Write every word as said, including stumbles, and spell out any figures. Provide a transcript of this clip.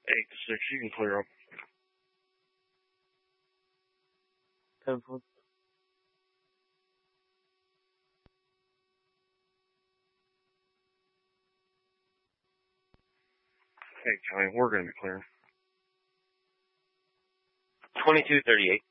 Eight to six, you can clear up. Ten four. Hey, County, we're going to be clear. Twenty-two thirty-eight.